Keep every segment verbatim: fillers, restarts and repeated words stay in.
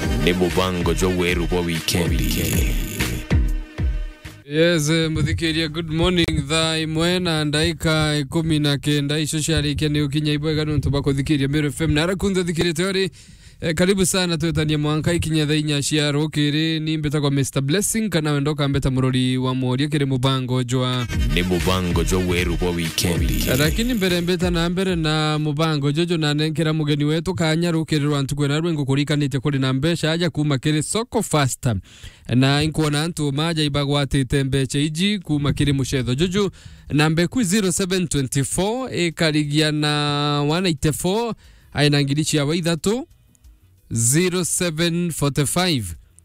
ni mubango jo weru bo weekend. Yes, muthikiria good morning thaa imwe na ndaika ikumi na kenda icio ciarĩkia nĩ ũkinya ibwega nĩ tũba kũthikĩria Meru F M na arakunza thikĩrĩte ori eh, karibu sana twetania mwanka ikinya thaa inya cia rũkĩrĩ ni mbetagwa Mister Blessing kana wendoka mbeta mũrori wa moria kĩrĩ mubango jwa ni mubango jo weru bo weekend. Lakini mbere mbeta na mbere na mubango jojo na nenkera mugeni wetu kanya rũkĩrĩ rwa ntuko na rwengo kũrikanĩte kũrĩ na mbeca aja kuma kĩrĩ soko faster na inkuona antu maja ibagwatĩte mbeca iji kuma kĩrĩ mũcetho jojo na mbeku zero seven two four ikarigia na one eighty-four aina ngiri cia wa ithatu zero seven four five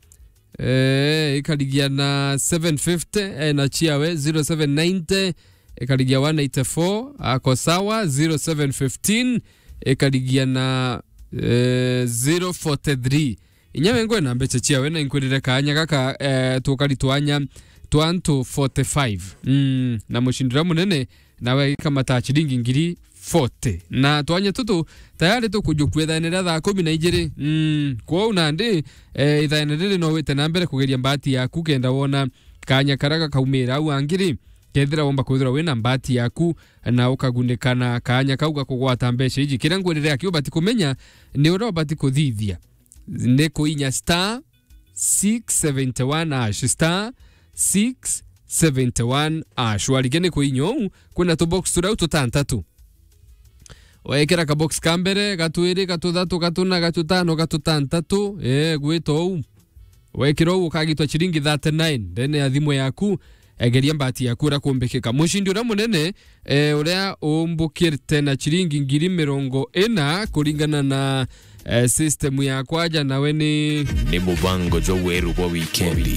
eh ikarigia na seven fifty na chiawe zero seven ninety ikarigia one eighty-four ako sawa zero seven fifteen ikarigia na eh, zero forty-three inyawe ngwe na mbeca chiawe na inkurire kanya gaka eh, tukari twanya twantu forty-five mm, na mushindira munene nawe kama ta chiringi ngiri forty na twanya tutu tayari tukujukwethanira thaa kumi na igiri mm kwa unandi eh, ithanirire no wete na mbere kugeria mbati yaku kenda wona kanya karaga kaumira au angiri kethira womba kwithira wina mbati yaku na ukagunekana kanya kauga kugwata mbeca iji kira ngwirire akio bati kumenya ni uro bati kuthithia ne kuinya star six seventy-one ash star six seventy-one ash waligene kuinyo kuna to box tura ututantatu wekera ka box kambere gatwiri gatuthatu gatuna gatutano gatutantatu eh gwito wekiro ukagitwa chiringi thirty-nine ndene ya thimu yaku egeria mbati yaku ra kumbikika mushindi ura munene eh uria umbukirte na chiringi ngiri mirongo ina kuringana na eh, system ya kwaja nawe ni ni mubango jo weru bo weekend.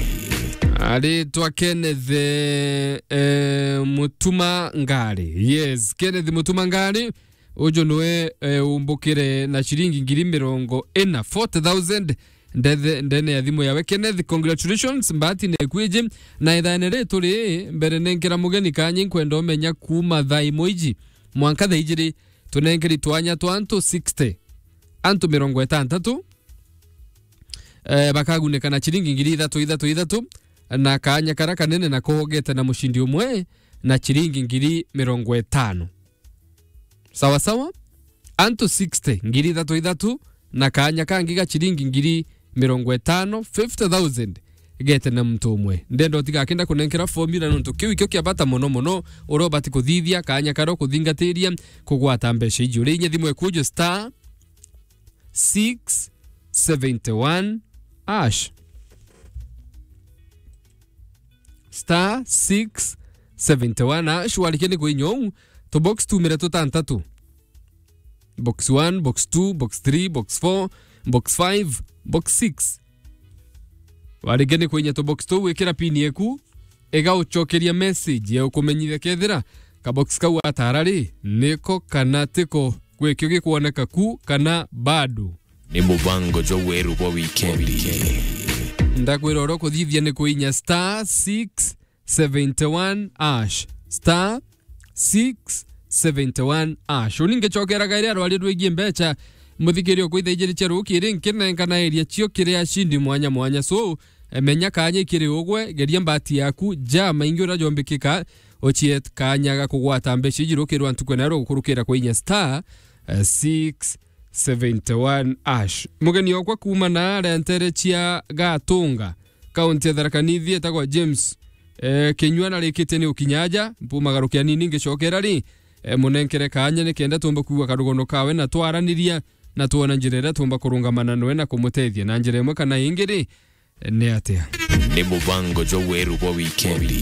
Ali twa Kenneth eh, Mutuma Ngari. Yes, Kenneth Mutuma Ngari ujo noe eh, umbukire na shiringi ngiri mirongo ina forty thousand ndethe ndene ya thimu yawe Kenneth, congratulations mbati ne kwije na ithanere turi mbere nenkera mugeni kanyi kwenda omenya kuma thai moiji mwanka thaijiri tunenkeri twanya twantu sixty antu mirongo itantatu eh, bakaguneka na shiringi ngiri ithatu ithatu ithatu na kanya karaka nene na kuhogete na mushindi umwe na chiringi ngiri mirongo itano sawa sawa antu sixty ngiri ithatu ithatu na kanya kangi ga chiringi ngiri mirongo itano fifty thousand gete na mtu umwe ndendo tiga kenda kunenkera formula nuntu kiu ikyo kiabata mono mono urobati kuthithia kanya karo kuthingatiria kugwata mbeca iji uri nyethi mwe kujo star six seventy-one ash star six seventy-one ash walikeni kuinyo to box two mira tutantatu box one box two box three box four box five box six walikeni kuinya to box two wekera pin yeku ega uchokeria message ya ukumenyithia kethira ka box kau atarari niko kana tiko gwekyo gikuoneka ku kana bado ni mubango jo weru bo weekend. ndakwira ro kuthithia ni kuinya star six seventy-one ash star six seventy-one ash uninge chokera gaira rwali rwigie mbeca muthikirio kwitha ijiri cheru kiri nkinenga na area cio kiri ashindi mwanya mwanya so menya kanya kiri ugwe geria mbati yaku ja maingi ura jombikika ochiet kanya ga kugwata mbeca ijiro kirwa ntukwe na ro kurukira kuinya star uh, six seventy-one ash mugeni okwa kuma na rentere chia gatunga kaunti ya Tharaka Nithi etagwa James eh kinywana rikite ni ukinyaja mpuma garukia nini ngicokera ri eh, munenkere kanya ni kenda tumba kuwa karugono kawe na twaraniria na tuona njirera tumba kurungamana nowe na kumutethia na njire imwe kana ingiri eh, ne atia ni mubango jo weru bo weekend.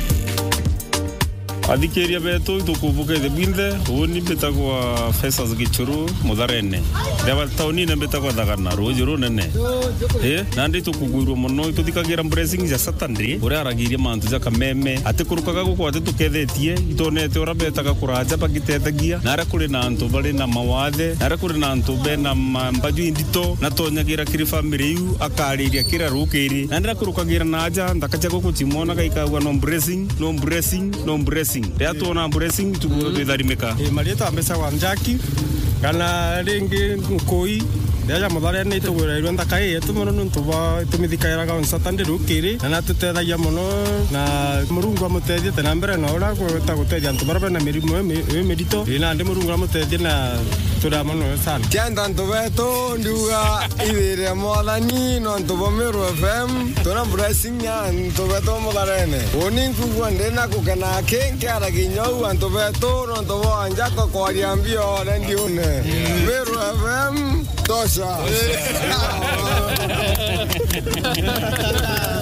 Adikeria beto tukuvuke de binde oni betagwa Fesas Gichuru Mudharene deva tauni ne betagwa dagana rojiro nene eh nandi tukugwirwo muno tutikagira blessing ya satandri uri aragiria mantu ja kameme atikurukaga guko atutukethetie itonete ora betaga kuraja bagitetegia nara kuri na antu bari na mawathe nara kuri na antu be na mbaju indito na tonyagira kiri family yu akariria kira rukiri nandira kurukagira naja ndakaja guko timona gaikagwa no blessing no blessing no blessing ya tuona blessing tukutharimika e marieta ambesa wa Njaki kana ringi Nkoi Ndeja mutharene itugwira irwe ndakai yetu muno nuntu ba tumithikairaga on Saturday rukiri na tutethagia muno na Murungu amutethie tena mbere na ora gwita gutethia antu barabara na mirimu e medito ina ndi Murungu amutethie na tura muno sana kianda ntu beto ndiuga ibire mwathani no ntu bomeru F M tura blessing ya ntu beto mutharene oni nkugwa ndena kukena kenke ara ginyau antu beto no ntu bo anjako kwaria mbio rendi une Meru F M tosha